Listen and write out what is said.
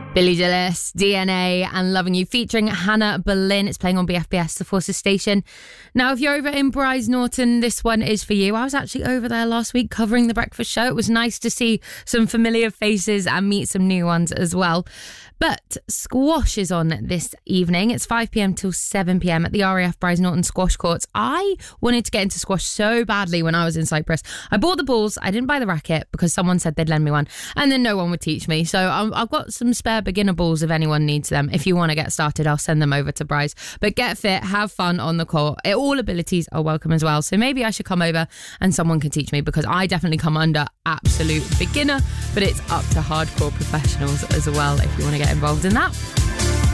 Billy Gillis, DNA and Loving You featuring Hannah Boleyn. It's playing on BFBS, the Forces Station. Now, if you're over in Bryce Norton, this one is for you. I was actually over there last week covering the breakfast show. It was nice to see some familiar faces and meet some new ones as well. But squash is on this evening. It's 5 p.m. till 7 p.m. at the RAF Bryce Norton Squash Courts. I wanted to get into squash so badly when I was in Cyprus. I bought the balls. I didn't buy the racket because someone said they'd lend me one and then no one would teach me. So I've got some spare beginner balls if anyone needs them. If you want to get started, I'll send them over to Bryce. But get fit, have fun on the court. All abilities are welcome as well. So maybe I should come over and someone can teach me because I definitely come under absolute beginner, but it's up to hardcore professionals as well if you want to get involved in that.